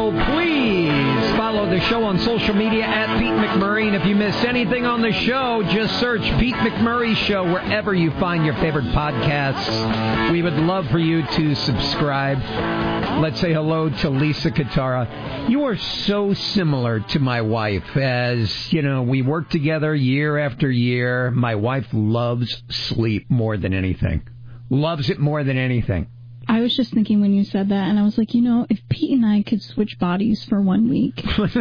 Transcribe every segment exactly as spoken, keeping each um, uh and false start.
show, please follow the show on social media at Pete McMurray. And if you miss anything on the show, just search Pete McMurray Show wherever you find your favorite podcasts. We would love for you to subscribe. Let's say hello to Lisa Katara. You are so similar to my wife. As, you know, we work together year after year. My wife loves sleep more than anything. Loves it more than anything. I was just thinking when you said that, and I was like, you know, if Pete and I could switch bodies for one week,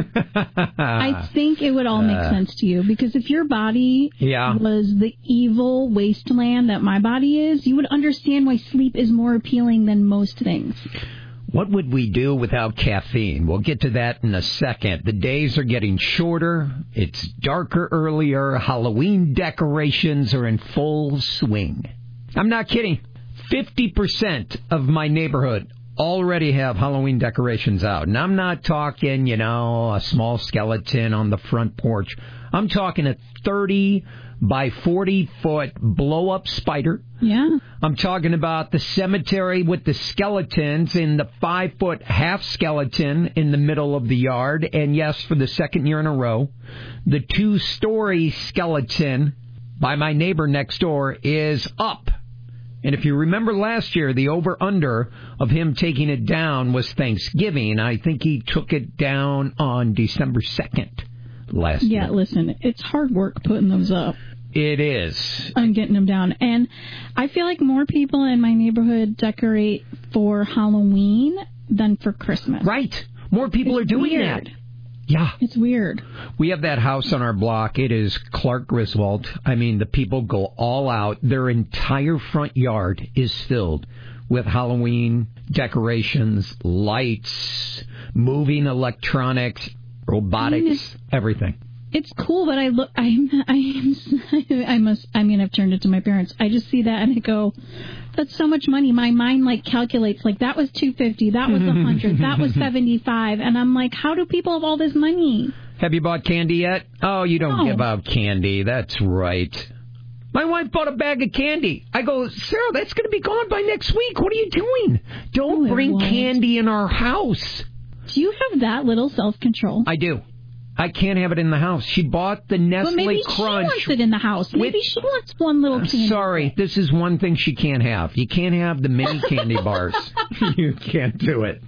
I think it would all make uh, sense to you. Because if your body yeah. was the evil wasteland that my body is, you would understand why sleep is more appealing than most things. What would we do without caffeine? We'll get to that in a second. The days are getting shorter. It's darker earlier. Halloween decorations are in full swing. I'm not kidding. fifty percent of my neighborhood already have Halloween decorations out. And I'm not talking, you know, a small skeleton on the front porch. I'm talking a thirty by forty foot blow-up spider. Yeah. I'm talking about the cemetery with the skeletons in the five foot half skeleton in the middle of the yard. And yes, for the second year in a row, the two-story skeleton by my neighbor next door is up. And if you remember last year, the over-under of him taking it down was Thanksgiving. I think he took it down on December second last yeah, year. Yeah, listen, it's hard work putting those up. It is. I'm getting them down. And I feel like more people in my neighborhood decorate for Halloween than for Christmas. Right. More people it's are doing weird. that. Yeah. It's weird. We have that house on our block. It is Clark Griswold. I mean, the people go all out. Their entire front yard is filled with Halloween decorations, lights, moving electronics, robotics, I mean, everything. It's cool, but I look, I'm, I'm, I must, I mean, I've turned it to my parents. I just see that and I go, that's so much money. My mind, like, calculates, like, that was two hundred fifty dollars, that was one hundred dollars, that was seventy-five dollars, and I'm like, how do people have all this money? Have you bought candy yet? Oh, you don't no. give out candy. That's right. My wife bought a bag of candy. I go, Sarah, that's going to be gone by next week. What are you doing? Don't no, bring candy in our house. Do you have that little self-control? I do. I can't have it in the house. She bought the Nestle but maybe Crunch. She wants it in the house. Maybe with, she wants one little candy. Sorry, this is one thing she can't have. You can't have the mini candy bars. You can't do it.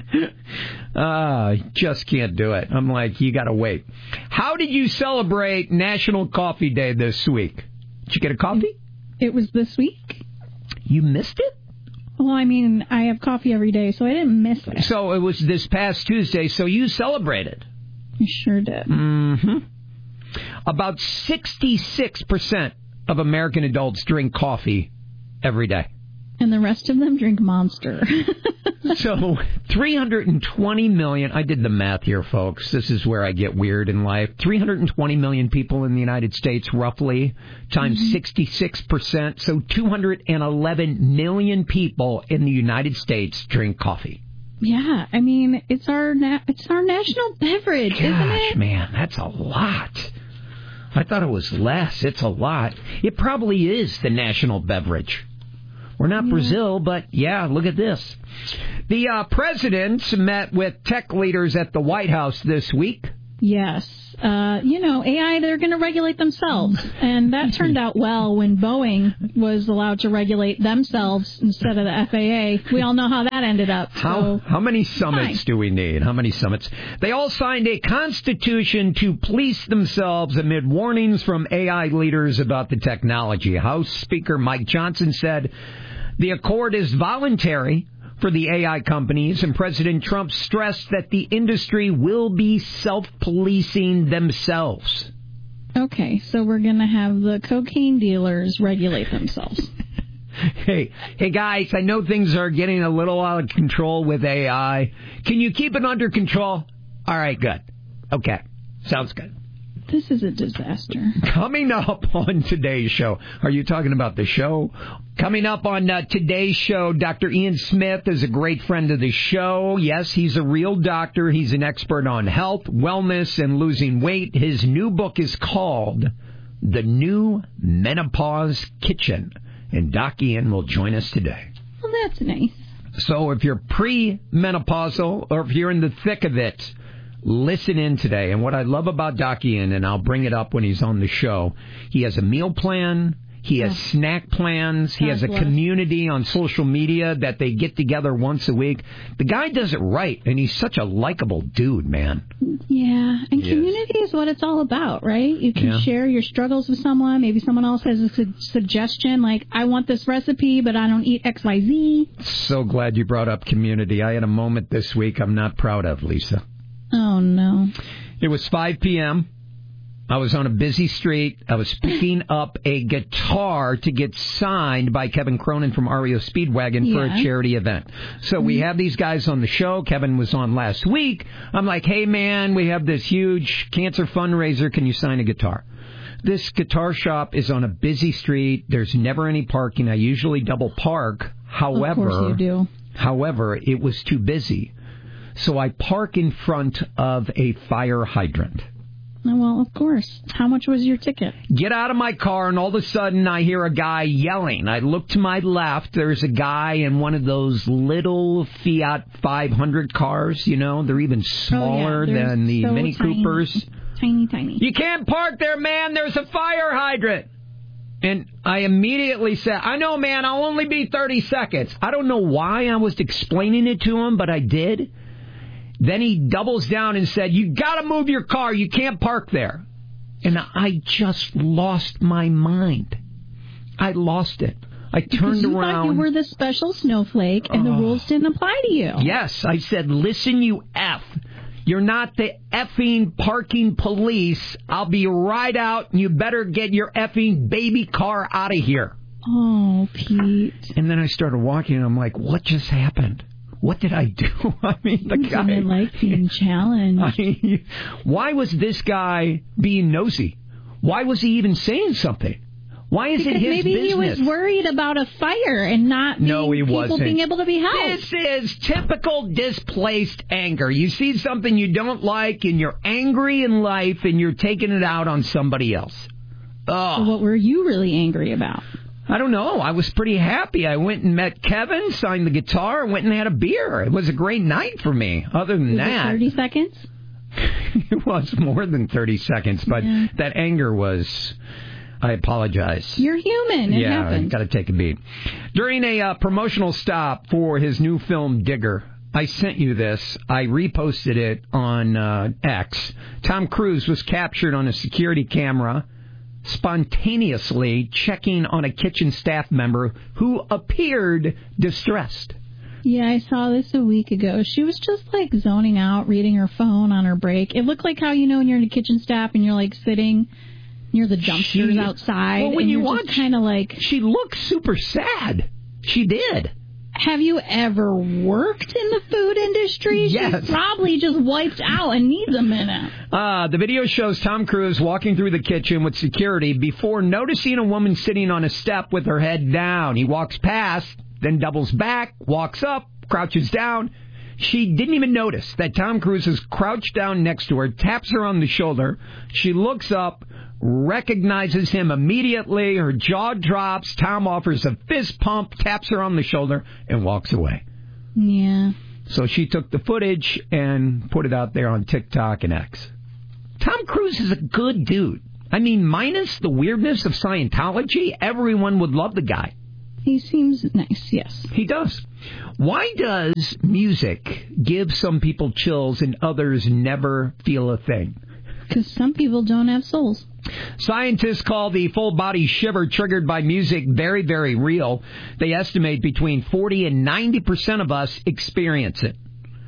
Uh, just can't do it. I'm like, you got to wait. How did you celebrate National Coffee Day this week? Did you get a coffee? It was this week. You missed it? Well, I mean, I have coffee every day, so I didn't miss it. So it was this past Tuesday, so you celebrated. I sure did. Mm-hmm. About sixty-six percent of American adults drink coffee every day. And the rest of them drink Monster. So three hundred twenty million, I did the math here, folks. This is where I get weird in life. three hundred twenty million people in the United States, roughly, times mm-hmm. sixty-six percent. So two hundred eleven million people in the United States drink coffee. Yeah, I mean, it's our na- it's our national beverage, Gosh, isn't it? Man, that's a lot. I thought it was less. It's a lot. It probably is the national beverage. We're not yeah. Brazil, but yeah, look at this. The uh, president met with tech leaders at the White House this week. Yes. Uh, you know, A I, they're going to regulate themselves. And that turned out well when Boeing was allowed to regulate themselves instead of the F A A. We all know how that ended up. So how, how many summits fine. do we need? How many summits? They all signed a constitution to police themselves amid warnings from A I leaders about the technology. House Speaker Mike Johnson said the accord is voluntary for the A I companies, and President Trump stressed that the industry will be self-policing themselves. Okay, so we're going to have the cocaine dealers regulate themselves. Hey, hey guys, I know things are getting a little out of control with A I. Can you keep it under control? All right, good. Okay, sounds good. This is a disaster. Coming up on today's show. Are you talking about the show? Coming up on uh, today's show, Doctor Ian Smith is a great friend of the show. Yes, he's a real doctor. He's an expert on health, wellness, and losing weight. His new book is called The New Menopause Kitchen. And Doc Ian will join us today. Well, that's nice. So if you're pre-menopausal or if you're in the thick of it, listen in today. And what I love about Doc Ian, and I'll bring it up when he's on the show, he has a meal plan. He has oh. snack plans. He God has a bless. community on social media that they get together once a week. The guy does it right, and he's such a likable dude, man. Yeah, and he community is. is what it's all about, right? You can yeah. share your struggles with someone. Maybe someone else has a su- suggestion, like, I want this recipe, but I don't eat X Y Z. So glad you brought up community. I had a moment this week I'm not proud of, Lisa. Oh, no. It was five p.m., I was on a busy street. I was picking up a guitar to get signed by Kevin Cronin from R E O Speedwagon yeah. for a charity event. So mm-hmm. we have these guys on the show. Kevin was on last week. I'm like, hey, man, we have this huge cancer fundraiser. Can you sign a guitar? This guitar shop is on a busy street. There's never any parking. I usually double park. However, of course you do. However, it was too busy. So I park in front of a fire hydrant. Well, of course. How much was your ticket? Get out of my car, and all of a sudden I hear a guy yelling. I look to my left. There's a guy in one of those little Fiat five hundred cars, you know. They're even smaller oh, yeah. than the so Mini tiny. Coopers. Tiny, tiny. You can't park there, man. There's a fire hydrant. And I immediately said, I know, man, I'll only be thirty seconds. I don't know why I was explaining it to him, but I did. Then he doubles down and said, you got to move your car. You can't park there. And I just lost my mind. I lost it. I turned because you around. Thought you were the special snowflake and oh. the rules didn't apply to you. Yes. I said, listen, you F. You're not the effing parking police. I'll be right out, and you better get your effing baby car out of here. Oh, Pete. And then I started walking, and I'm like, what just happened? What did I do? I mean, the guy... I like being challenged. I mean, why was this guy being nosy? Why was he even saying something? Why is because it his maybe business? Maybe he was worried about a fire and not no, being, he people wasn't. being able to be helped. This is typical displaced anger. You see something you don't like, and you're angry in life, and you're taking it out on somebody else. Oh. So what were you really angry about? I don't know. I was pretty happy. I went and met Kevin, signed the guitar, went and had a beer. It was a great night for me. Other than was that... it thirty seconds? It was more than thirty seconds, but yeah. that anger was... I apologize. You're human. It yeah, happens. got to take a beat. During a uh, promotional stop for his new film, Digger, I sent you this. I reposted it on uh, X. Tom Cruise was captured on a security camera spontaneously checking on a kitchen staff member who appeared distressed. Yeah, I saw this a week ago. She was just like zoning out, reading her phone on her break. It looked like how, you know, when you're in a kitchen staff and you're like sitting near the dumpsters she, outside. Well, when and you you're watch, kind of like... She looked super sad. She did. Have you ever worked in the food industry? Yes. She's probably just wiped out and needs a minute. Uh, the video shows Tom Cruise walking through the kitchen with security before noticing a woman sitting on a step with her head down. He walks past, then doubles back, walks up, crouches down. She didn't even notice that Tom Cruise is crouched down next to her, taps her on the shoulder. She looks up, recognizes him immediately. Her jaw drops. Tom offers a fist pump, taps her on the shoulder, and walks away. Yeah. So she took the footage and put it out there on TikTok and X. Tom Cruise is a good dude. I mean, minus the weirdness of Scientology, everyone would love the guy. He seems nice, yes. He does. Why does music give some people chills and others never feel a thing? Because some people don't have souls. Scientists call the full-body shiver triggered by music very, very real. They estimate between forty and ninety percent of us experience it.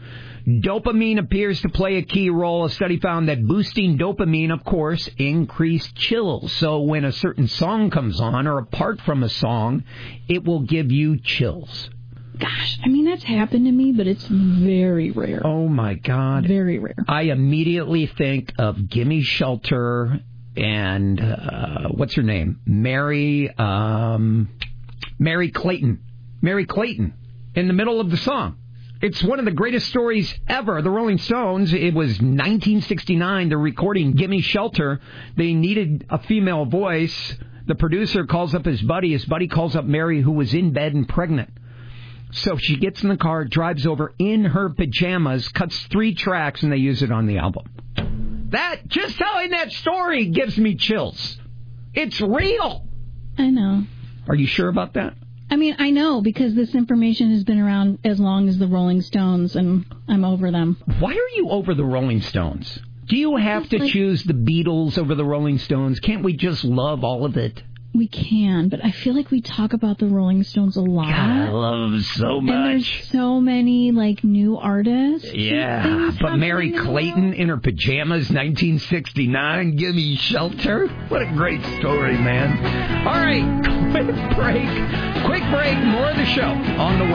Dopamine appears to play a key role. A study found that boosting dopamine, of course, increased chills. So when a certain song comes on, or apart from a song, it will give you chills. Gosh, I mean, that's happened to me, but it's very rare. Oh, my God. Very rare. I immediately think of Gimme Shelter and, uh, what's her name? Mary, um, Mary Clayton. Mary Clayton in the middle of the song. It's one of the greatest stories ever. The Rolling Stones, it was nineteen sixty-nine, they're recording Gimme Shelter. They needed a female voice. The producer calls up his buddy. His buddy calls up Mary, who was in bed and pregnant. So she gets in the car, drives over in her pajamas, cuts three tracks, and they use it on the album. That, just telling that story gives me chills. It's real. I know. Are you sure about that? I mean, I know, because this information has been around as long as the Rolling Stones, and I'm over them. Why are you over the Rolling Stones? Do you have Just to like, choose the Beatles over the Rolling Stones? Can't we just love all of it? We can, but I feel like we talk about the Rolling Stones a lot. God, I love them so much. And there's so many, like, new artists. Yeah, but Mary Clayton in her pajamas, nineteen sixty-nine, give me shelter. What a great story, man. All right, quick break. Quick break, more of the show on the way.